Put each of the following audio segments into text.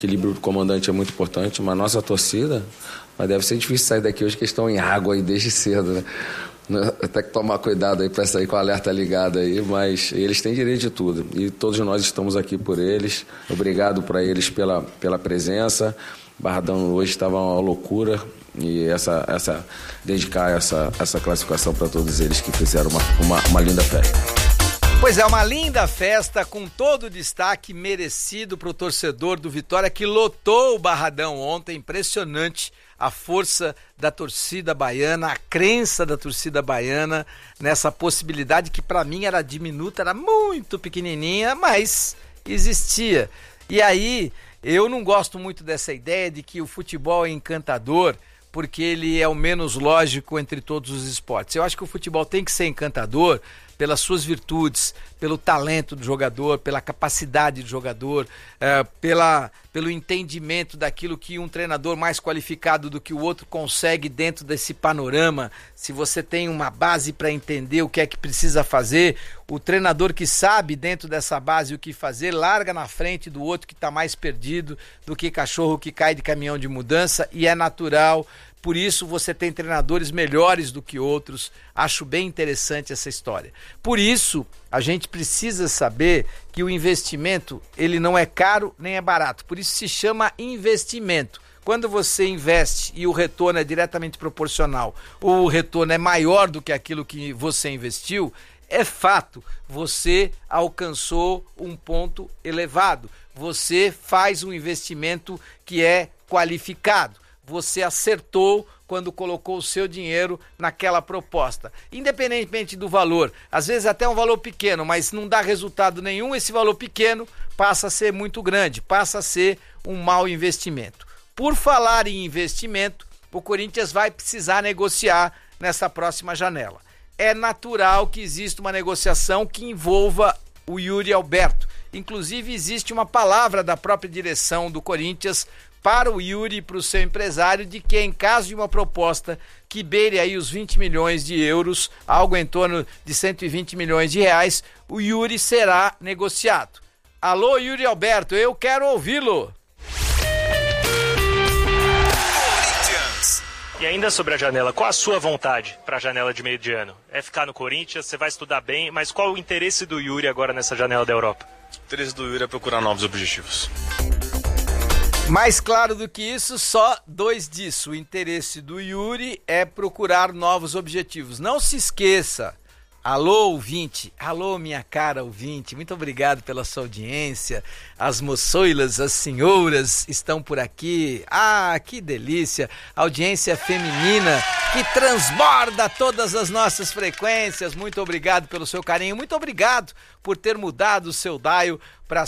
equilíbrio do comandante é muito importante, mas nossa torcida, mas deve ser difícil sair daqui hoje que estão em água aí desde cedo, né? Tem que tomar cuidado aí para sair com o alerta ligado aí, mas eles têm direito de tudo e todos nós estamos aqui por eles. Obrigado para eles pela presença. Barradão hoje estava uma loucura e dedicar essa classificação para todos eles que fizeram uma linda festa. Pois é, uma linda festa com todo o destaque merecido para o torcedor do Vitória que lotou o Barradão ontem. Impressionante a força da torcida baiana, a crença da torcida baiana nessa possibilidade que para mim era diminuta, era muito pequenininha, mas existia. E aí eu não gosto muito dessa ideia de que o futebol é encantador porque ele é o menos lógico entre todos os esportes. Eu acho que o futebol tem que ser encantador pelas suas virtudes, pelo talento do jogador, pela capacidade do jogador, pelo entendimento daquilo que um treinador mais qualificado do que o outro consegue dentro desse panorama. Se você tem uma base para entender o que é que precisa fazer, o treinador que sabe dentro dessa base o que fazer, larga na frente do outro que está mais perdido do que cachorro que cai de caminhão de mudança, e é natural. Por isso você tem treinadores melhores do que outros. Acho bem interessante essa história. Por isso a gente precisa saber que o investimento ele não é caro nem é barato. Por isso se chama investimento. Quando você investe e o retorno é diretamente proporcional, ou o retorno é maior do que aquilo que você investiu, é fato, você alcançou um ponto elevado. Você faz um investimento que é qualificado. Você acertou quando colocou o seu dinheiro naquela proposta, independentemente do valor. Às vezes até um valor pequeno, mas não dá resultado nenhum, esse valor pequeno passa a ser muito grande, passa a ser um mau investimento. Por falar em investimento, o Corinthians vai precisar negociar nessa próxima janela. É natural que exista uma negociação que envolva o Yuri Alberto. Inclusive existe uma palavra da própria direção do Corinthians para o Yuri e para o seu empresário de que em caso de uma proposta que beire aí os 20 milhões de euros, algo em torno de 120 milhões de reais, o Yuri será negociado. Alô, Yuri Alberto, eu quero ouvi-lo. E ainda sobre a janela, qual a sua vontade para a janela de meio de ano? É ficar no Corinthians, você vai estudar bem, mas qual o interesse do Yuri agora nessa janela da Europa? O interesse do Yuri é procurar novos objetivos. Mais claro do que isso, só dois disso. O interesse do Yuri é procurar novos objetivos. Não se esqueça, alô ouvinte, alô minha cara ouvinte, muito obrigado pela sua audiência. As moçoilas, as senhoras estão por aqui. Ah, que delícia! Audiência feminina que transborda todas as nossas frequências. Muito obrigado pelo seu carinho, muito obrigado por ter mudado o seu dial para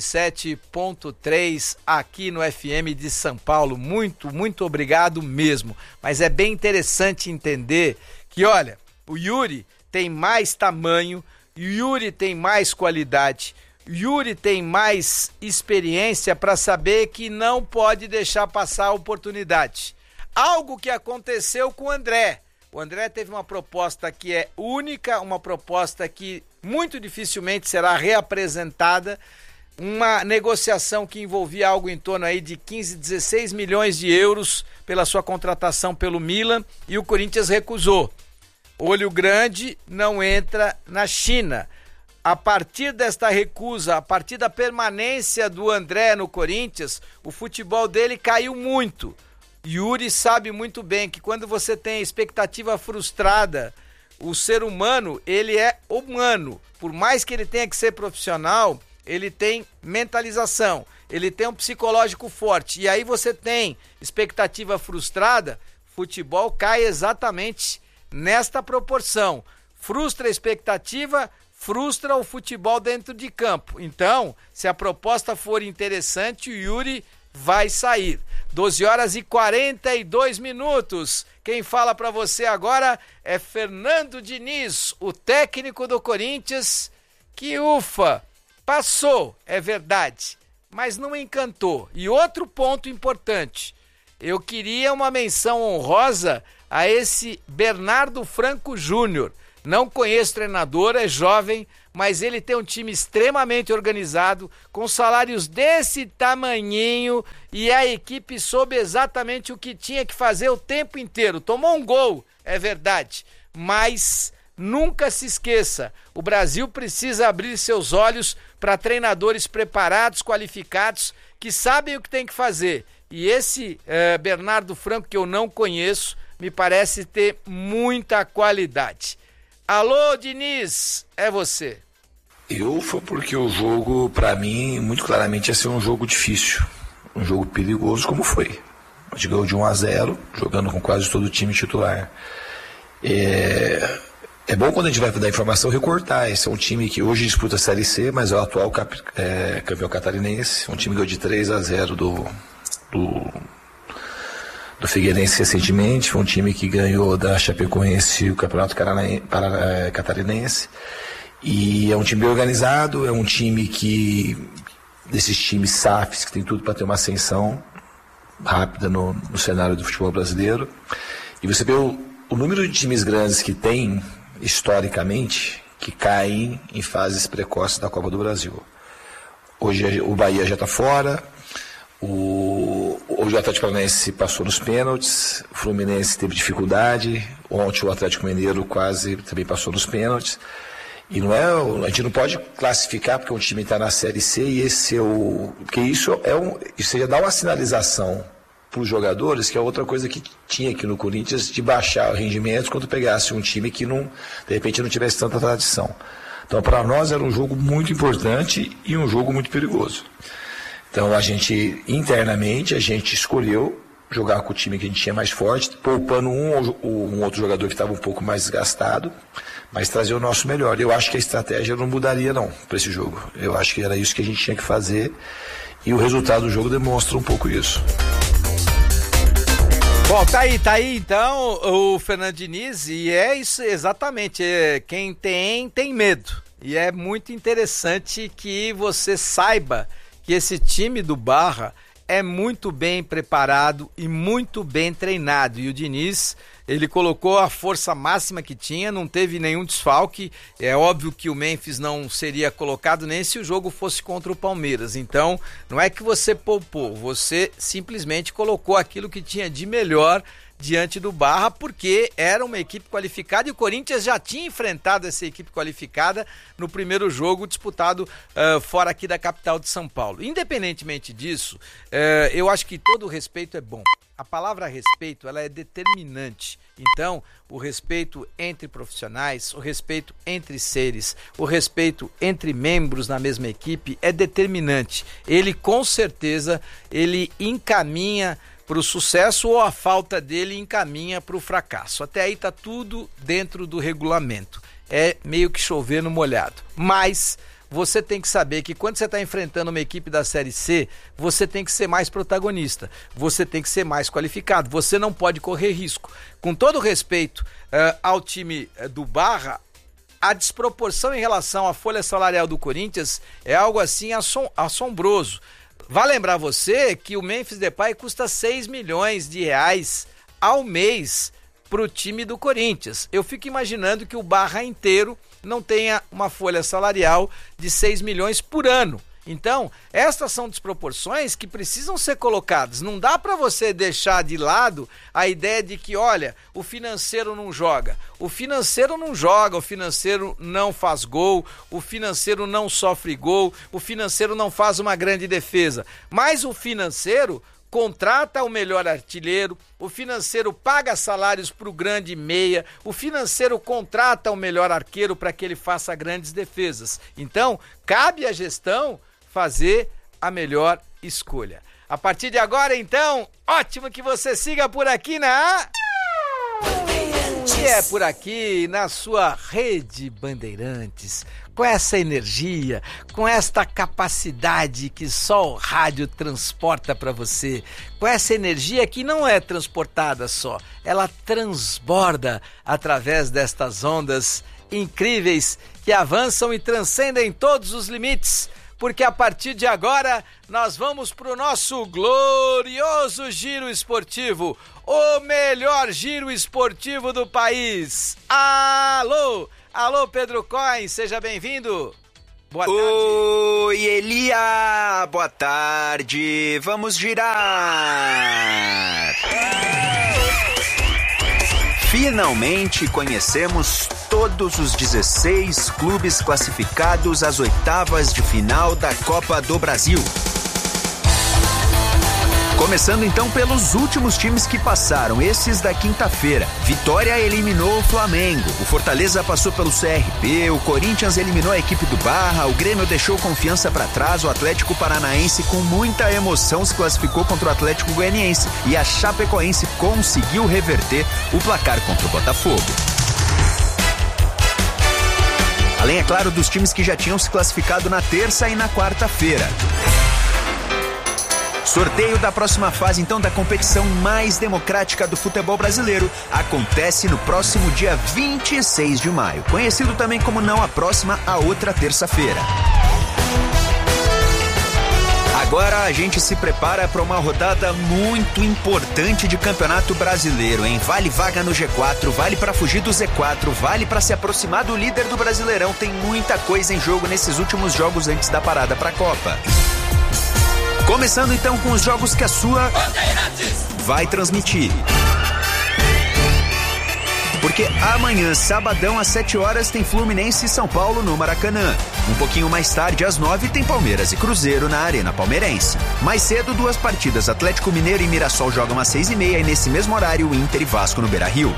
107.3 aqui no FM de São Paulo. Muito obrigado mesmo. Mas é bem interessante entender que, olha, o Yuri tem mais tamanho, o Yuri tem mais qualidade, o Yuri tem mais experiência para saber que não pode deixar passar a oportunidade. Algo que aconteceu com o André. O André teve uma proposta que é única, uma proposta que muito dificilmente será reapresentada, uma negociação que envolvia algo em torno aí de 15, 16 milhões de euros pela sua contratação pelo Milan, e o Corinthians recusou. Olho grande não entra na China. A partir desta recusa, a partir da permanência do André no Corinthians, o futebol dele caiu muito. Yuri sabe muito bem que quando você tem expectativa frustrada, o ser humano, ele é humano. Por mais que ele tenha que ser profissional, ele tem mentalização, ele tem um psicológico forte. E aí você tem expectativa frustrada, futebol cai exatamente nesta proporção. Frustra a expectativa, frustra o futebol dentro de campo. Então, se a proposta for interessante, o Yuri vai sair. 12h42. Quem fala para você agora é Fernando Diniz, o técnico do Corinthians, que ufa, passou, é verdade, mas não encantou. E outro ponto importante, eu queria uma menção honrosa a esse Bernardo Franco Júnior. Não conheço treinador, é jovem, mas ele tem um time extremamente organizado, com salários desse tamanhinho, e a equipe soube exatamente o que tinha que fazer o tempo inteiro. Tomou um gol, é verdade, mas nunca se esqueça, o Brasil precisa abrir seus olhos para treinadores preparados, qualificados, que sabem o que tem que fazer. E esse Bernardo Franco, que eu não conheço, me parece ter muita qualidade. Alô, Diniz, é você. Foi porque o jogo, para mim, muito claramente ia ser um jogo difícil, um jogo perigoso como foi. A gente ganhou de 1-0, jogando com quase todo o time titular. É bom quando a gente vai dar informação recortar. Esse é um time que hoje disputa a Série C, mas é o atual campeão catarinense. Um time que ganhou de 3-0 do Figueirense recentemente. Foi um time que ganhou da Chapecoense o campeonato catarinense. E é um time bem organizado, é um time desses times SAFs, que tem tudo para ter uma ascensão rápida no cenário do futebol brasileiro. E você vê o número de times grandes que tem, historicamente, que caem em fases precoces da Copa do Brasil. Hoje o Bahia já está fora, hoje o Atlético Paranaense passou nos pênaltis, o Fluminense teve dificuldade, ontem o Atlético Mineiro quase também passou nos pênaltis. E a gente não pode classificar porque um time está na Série C e porque isso já dá uma sinalização para os jogadores, que é outra coisa que tinha aqui no Corinthians, de baixar o rendimento quando pegasse um time que de repente não tivesse tanta tradição. Então, para nós era um jogo muito importante e um jogo muito perigoso. Então, internamente, a gente escolheu jogar com o time que a gente tinha mais forte, poupando um outro jogador que estava um pouco mais desgastado, mas trazer o nosso melhor. Eu acho que a estratégia não mudaria não para esse jogo. Eu acho que era isso que a gente tinha que fazer e o resultado do jogo demonstra um pouco isso. Bom, tá aí então o Fernando Diniz, e é isso exatamente, quem tem medo. E é muito interessante que você saiba que esse time do Barra é muito bem preparado e muito bem treinado. E o Diniz, ele colocou a força máxima que tinha, não teve nenhum desfalque. É óbvio que o Memphis não seria colocado nem se o jogo fosse contra o Palmeiras. Então, não é que você poupou, você simplesmente colocou aquilo que tinha de melhor diante do Barra, porque era uma equipe qualificada e o Corinthians já tinha enfrentado essa equipe qualificada no primeiro jogo disputado fora aqui da capital de São Paulo. Independentemente disso, eu acho que todo respeito é bom. A palavra respeito, ela é determinante. Então, o respeito entre profissionais, o respeito entre seres, o respeito entre membros na mesma equipe é determinante. Ele, com certeza, ele encaminha para o sucesso ou a falta dele encaminha para o fracasso. Até aí está tudo dentro do regulamento. É meio que chover no molhado. Mas você tem que saber que quando você está enfrentando uma equipe da Série C, você tem que ser mais protagonista, você tem que ser mais qualificado, você não pode correr risco. Com todo respeito ao time do Barra, a desproporção em relação à folha salarial do Corinthians é algo assim assombroso. Vai lembrar você que o Memphis Depay custa 6 milhões de reais ao mês para o time do Corinthians. Eu fico imaginando que o Barra inteiro não tenha uma folha salarial de 6 milhões por ano. Então, estas são desproporções que precisam ser colocadas. Não dá para você deixar de lado a ideia de que, olha, o financeiro não joga. O financeiro não joga, o financeiro não faz gol, o financeiro não sofre gol, o financeiro não faz uma grande defesa. Mas o financeiro contrata o melhor artilheiro, o financeiro paga salários para o grande meia, o financeiro contrata o melhor arqueiro para que ele faça grandes defesas. Então, cabe à gestão fazer a melhor escolha. A partir de agora, então, ótimo que você siga por aqui na... E é por aqui, na sua Rede Bandeirantes, com essa energia, com esta capacidade que só o rádio transporta para você, com essa energia que não é transportada só, ela transborda através destas ondas incríveis que avançam e transcendem todos os limites, porque a partir de agora nós vamos para o nosso glorioso giro esportivo, o melhor giro esportivo do país. Alô, Alô, Pedro Coin, seja bem-vindo. Boa tarde. Oi, Elia, boa tarde. Vamos girar. Finalmente conhecemos todos os 16 clubes classificados às oitavas de final da Copa do Brasil. Começando então pelos últimos times que passaram, esses da quinta-feira. Vitória eliminou o Flamengo, o Fortaleza passou pelo CRB, o Corinthians eliminou a equipe do Barra, o Grêmio deixou Confiança para trás, o Atlético Paranaense com muita emoção se classificou contra o Atlético Goianiense e a Chapecoense conseguiu reverter o placar contra o Botafogo. Além, é claro, dos times que já tinham se classificado na terça e na quarta-feira. Sorteio da próxima fase, então, da competição mais democrática do futebol brasileiro acontece no próximo dia 26 de maio, conhecido também como não a próxima, a outra terça-feira. Agora a gente se prepara para uma rodada muito importante de Campeonato Brasileiro, hein? Vale vaga no G4, vale para fugir do Z4, vale para se aproximar do líder do Brasileirão. Tem muita coisa em jogo nesses últimos jogos antes da parada para a Copa. Começando então com os jogos que a sua vai transmitir. Porque amanhã, sabadão, às 7 horas, tem Fluminense e São Paulo no Maracanã. Um pouquinho mais tarde, às 9, tem Palmeiras e Cruzeiro na Arena Palmeirense. Mais cedo, 2 partidas. Atlético Mineiro e Mirassol jogam às 6h30 e nesse mesmo horário, Inter e Vasco no Beira-Rio.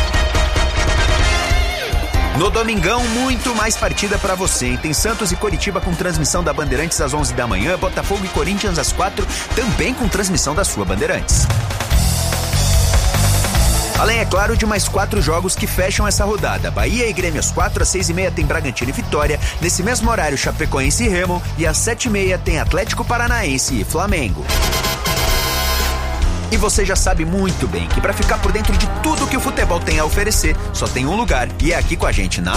No domingão, muito mais partida pra você, hein? Tem Santos e Coritiba com transmissão da Bandeirantes às 11 da manhã, Botafogo e Corinthians às 4, também com transmissão da sua Bandeirantes. Além, é claro, de mais 4 jogos que fecham essa rodada. Bahia e Grêmio às 4, às 6h30 tem Bragantino e Vitória, nesse mesmo horário Chapecoense e Remo, e às 7h30 tem Atlético Paranaense e Flamengo. E você já sabe muito bem que para ficar por dentro de tudo que o futebol tem a oferecer, só tem um lugar, e é aqui com a gente na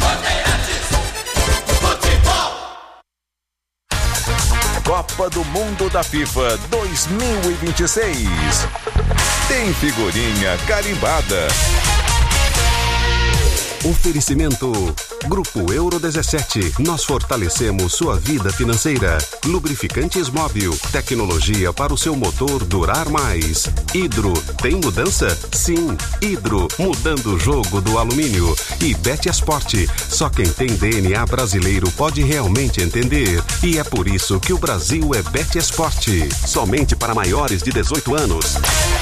Copa do Mundo da FIFA 2026. Tem figurinha carimbada. Oferecimento Grupo Euro 17. Nós fortalecemos sua vida financeira. Lubrificantes Móbil. Tecnologia para o seu motor durar mais. Hidro. Tem mudança? Sim. Hidro. Mudando o jogo do alumínio. E Betesport. Só quem tem DNA brasileiro pode realmente entender. E é por isso que o Brasil é Betesport. Somente para maiores de 18 anos.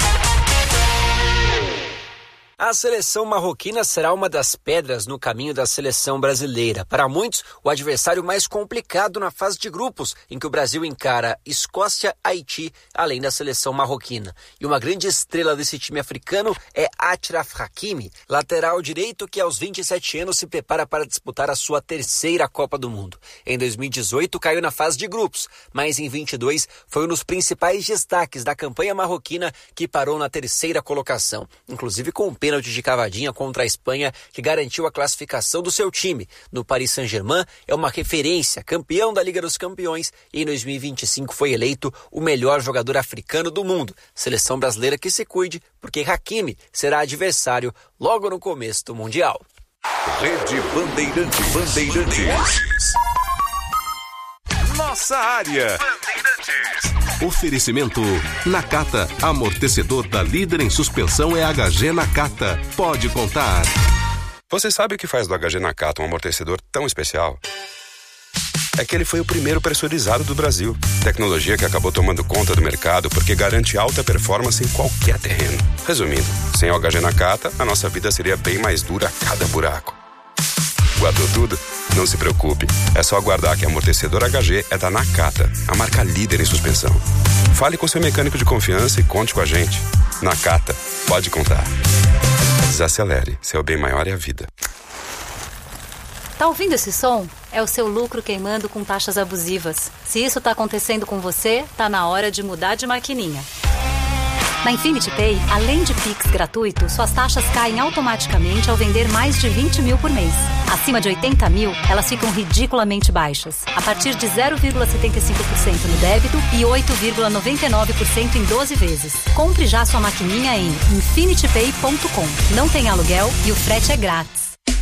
A seleção marroquina será uma das pedras no caminho da seleção brasileira. Para muitos, o adversário mais complicado na fase de grupos, em que o Brasil encara Escócia, Haiti, além da seleção marroquina. E uma grande estrela desse time africano é Achraf Hakimi, lateral direito que aos 27 anos se prepara para disputar a sua terceira Copa do Mundo. Em 2018 caiu na fase de grupos, mas em 22 foi um dos principais destaques da campanha marroquina que parou na terceira colocação, inclusive com um pênalti de cavadinha contra a Espanha que garantiu a classificação do seu time. No Paris Saint-Germain é uma referência, campeão da Liga dos Campeões e em 2025 foi eleito o melhor jogador africano do mundo. Seleção brasileira que se cuide, porque Hakimi será adversário logo no começo do Mundial. Rede Bandeirantes. Nossa área. Oferecimento Nakata, amortecedor da líder em suspensão é HG Nakata. Pode contar. Você sabe o que faz do HG Nakata um amortecedor tão especial? É que ele foi o primeiro pressurizado do Brasil. Tecnologia que acabou tomando conta do mercado porque garante alta performance em qualquer terreno. Resumindo, sem o HG Nakata, a nossa vida seria bem mais dura a cada buraco. Guardou tudo? Não se preocupe. É só aguardar que amortecedor HG é da Nakata, a marca líder em suspensão. Fale com seu mecânico de confiança e conte com a gente. Nakata, pode contar. Desacelere, seu bem maior é a vida. Tá ouvindo esse som? É o seu lucro queimando com taxas abusivas. Se isso tá acontecendo com você, tá na hora de mudar de maquininha. Na Infinity Pay, além de Pix gratuito, suas taxas caem automaticamente ao vender mais de 20 mil por mês. Acima de 80 mil, elas ficam ridiculamente baixas, a partir de 0,75% no débito e 8,99% em 12 vezes. Compre já sua maquininha em infinitypay.com. Não tem aluguel e o frete é grátis.